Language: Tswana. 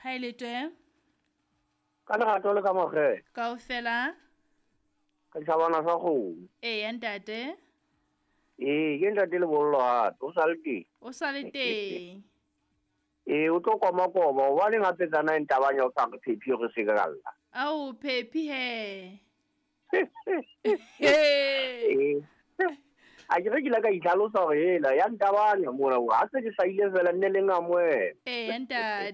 Hi letwe. Ka lerato le ka mogela Kaofela. ka tšhabana sa go Ya ntate. ke ntate le bollo gape o sa le teng O sa le teng. o tlo komakoba wa le gape tsana e ntabanya o sa re phephi re se ka lla Au Phephi he. a ke re ke la ka itlhalosa gore hela ya ntabanya mona ga se ke sa ile fela nne le ngamoela Ya ntate.